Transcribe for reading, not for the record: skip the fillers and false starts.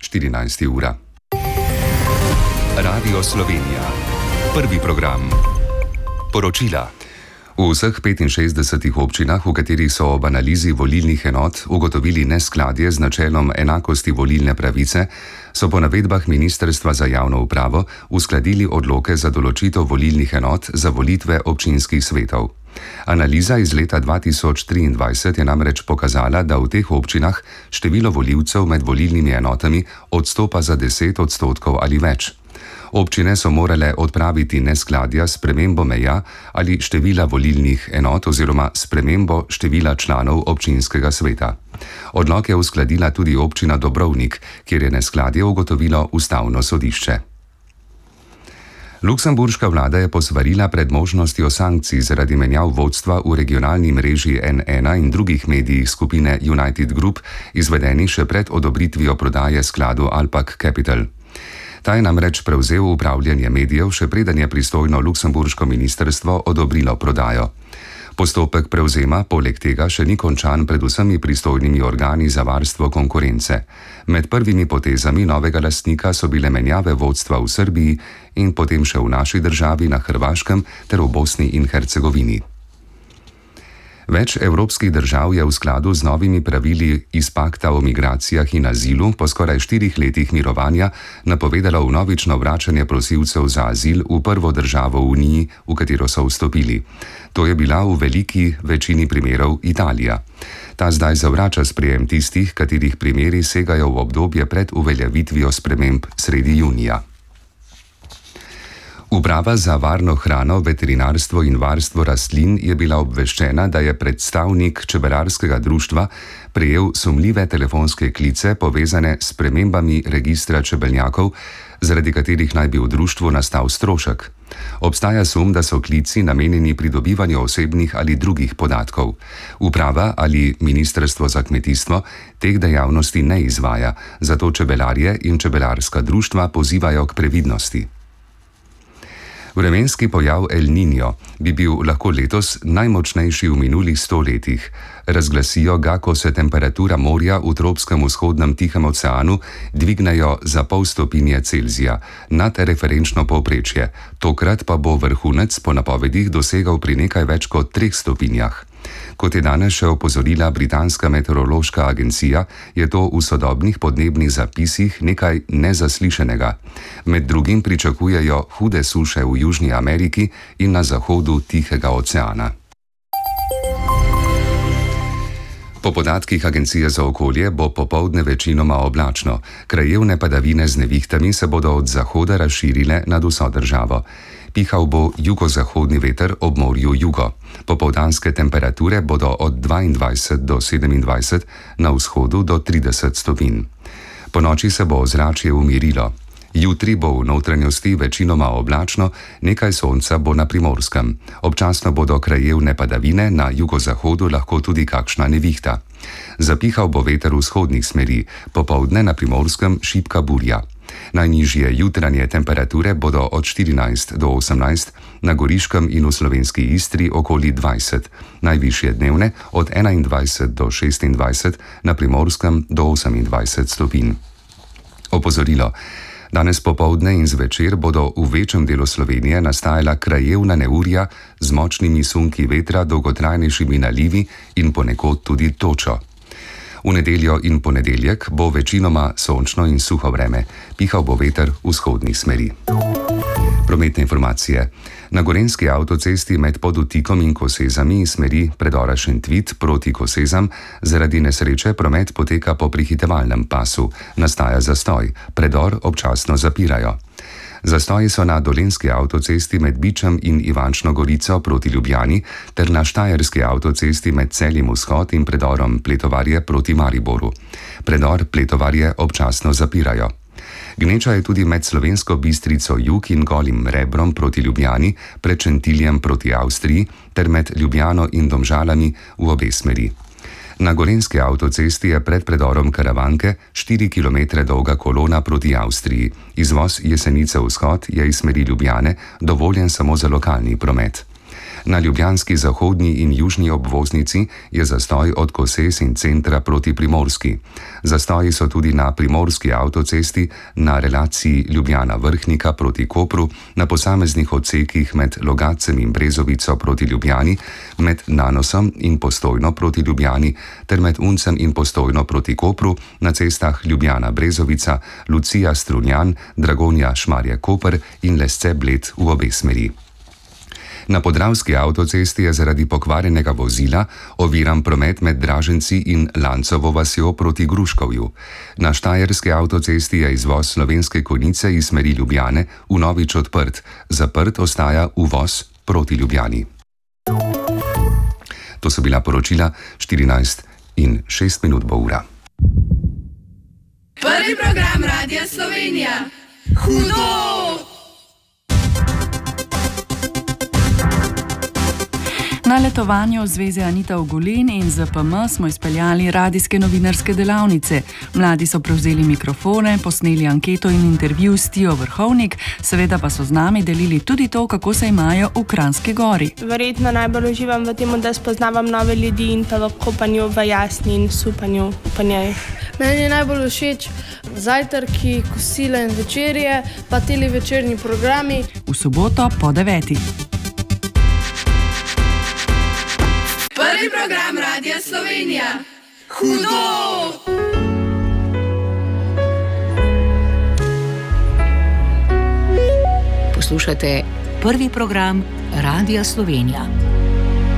14. ura. Radio Slovenija. Prvi program. Poročila. V vseh 65 občinah, v katerih so ob analizi volilnih enot ugotovili neskladje z načelom enakosti volilne pravice, so po navedbah Ministrstva za javno upravo uskladili odloke za določitev volilnih enot za volitve občinskih svetov. Analiza iz leta 2023 je namreč pokazala, da v teh občinah število volivcev med volilnimi enotami odstopa za 10% ali več. Občine so morale odpraviti neskladja s spremembo meja ali števila volilnih enot oziroma spremembo števila članov občinskega sveta. Odlok je uskladila tudi občina Dobrovnik, kjer je neskladje ugotovilo ustavno sodišče. Luksemburška vlada je posvarila pred možnostjo sankcij zaradi menjav vodstva v regionalni mreži N1 in drugih medijih skupine United Group, izvedenih še pred odobritvijo prodaje skladu Alpac Capital. Ta je namreč prevzel upravljanje medijev, še preden je pristojno luksemburško ministrstvo odobrilo prodajo. Postopek prevzema poleg tega še ni končan pred vsemi pristojnimi organi za varstvo konkurence. Med prvimi potezami novega lastnika so bile menjave vodstva v Srbiji in potem še v naši državi na Hrvaškem ter v Bosni in Hercegovini. Več evropskih držav je v skladu z novimi pravili iz pakta o migracijah in azilu po skoraj 4 letih mirovanja napovedalo vnovično vračanje prosilcev za azil v prvo državo v Uniji, v katero so vstopili. To je bila v veliki večini primerov Italija. Ta zdaj zavrača sprejem tistih, katerih primeri segajo v obdobje pred uveljavitvijo sprememb sredi junija. Uprava za varno hrano, veterinarstvo in varstvo rastlin je bila obveščena, da je predstavnik čebelarskega društva prejel sumljive telefonske klice povezane s spremembami registra čebelnjakov, zaradi katerih naj bi v društvu nastal strošek. Obstaja sum, da so klici namenjeni pridobivanju osebnih ali drugih podatkov. Uprava ali Ministrstvo za kmetijstvo teh dejavnosti ne izvaja, zato čebelarje in čebelarska društva pozivajo k previdnosti. Vremenski pojav El Niño bi bil lahko letos najmočnejši v minulih 100 letih. Razglasijo ga, ko se temperatura morja v tropskem vzhodnem Tihem oceanu dvignejo za 0,5 stopinje Celzija nad referenčno povprečje. Tokrat pa bo vrhunec po napovedih dosegal pri nekaj več kot 3 stopinjah. Kot je danes še opozorila britanska meteorološka agencija, je to v sodobnih podnebnih zapisih nekaj nezaslišanega. Med drugim pričakujejo hude suše v Južni Ameriki in na zahodu Tihega oceana. Po podatkih Agencije za okolje bo popoldne večinoma oblačno. Krajevne padavine z nevihtami se bodo od zahoda razširile nad vso državo. Pihal bo jugozahodni veter ob morju jugo. Popoldanske temperature bodo od 22 do 27, na vzhodu do 30 stopinj. Ponoči se bo ozračje umirilo. Jutri bo v notranjosti večinoma oblačno, nekaj sonca bo na Primorskem. Občasno bodo krajevne padavine, na jugozahodu lahko tudi kakšna nevihta. Zapihal bo veter vzhodnih smeri, popoldne na Primorskem šibka burja. Najnižje jutranje temperature bodo od 14 do 18, na Goriškem in v slovenski Istri okoli 20, najvišje dnevne od 21 do 26, na Primorskem do 28 stopinj. Opozorilo. Danes popoldne in zvečer bodo v večjem delu Slovenije nastajala krajevna neurja z močnimi sunki vetra, dolgotrajnejšimi nalivi in ponekod tudi točo. V nedeljo in ponedeljek bo večinoma sončno in suho vreme, pihal bo veter vzhodnih smeri. Prometne informacije. Na Gorenjski avtocesti med Podutikom in Kosezami iz smeri predora Šentvid proti Kosezam zaradi nesreče promet poteka po prehitevalnem pasu. Nastaja zastoj, predor občasno zapirajo. Zastoji so na Dolenjski avtocesti med Bičem in Ivančno Gorico proti Ljubljani ter na Štajerski avtocesti med Celjem vzhod in predorom Pletovarje proti Mariboru. Predor Pletovarje občasno zapirajo. Gneča je tudi med Slovensko Bistrico jug in Golim Rebrom proti Ljubljani, pred Šentiljem proti Avstriji ter med Ljubljano in Domžalami v obe smeri. Na Gorenjski avtocesti je pred predorom Karavanke 4 km dolga kolona proti Avstriji. Izvoz Jesenice vzhod je iz smeri Ljubljane dovoljen samo za lokalni promet. Na ljubljanski zahodni in južni obvoznici je zastoj od Koses in centra proti Primorski. Zastoji so tudi na primorski avtocesti, na relaciji Ljubljana-Vrhnika proti Kopru, na posameznih odsekih med Logatcem in Brezovico proti Ljubljani, med Nanosom in Postojno proti Ljubljani ter med Uncem in Postojno proti Kopru, na cestah Ljubljana-Brezovica, Lucija-Strunjan, Dragonja-Šmarje-Koper in Lesce-Bled v obe smeri. Na podravski avtocesti je zaradi pokvarjenega vozila oviran promet med Draženci in Lancovo vasjo proti Gruškovju. Na štajerski avtocesti je izvoz Slovenske Konjice iz smeri Ljubljane vnovič odprt, zaprt ostaja uvoz proti Ljubljani. To so bila poročila 14:06 bo ura. Prvi program Radia Slovenija. Hudo! Na letovanju Zveze Anita Ogulin in ZPM smo izpeljali radijske novinarske delavnice. Mladi so prevzeli mikrofone, posneli anketo in intervju s Tijo Vrhovnik, seveda pa so z nami delili tudi to, kako se imajo v Kranjski Gori. Verjetno najbolj uživam v tem, da spoznavam nove ljudi in pa v kopanju v jasni in supanju po njej. Meni je najbolj všeč zajtrki, kosila in večerje, pa teli večerni programi. V soboto po 9. Prvi program Radia Slovenija. Hudo! Poslušate prvi program Radia Slovenija.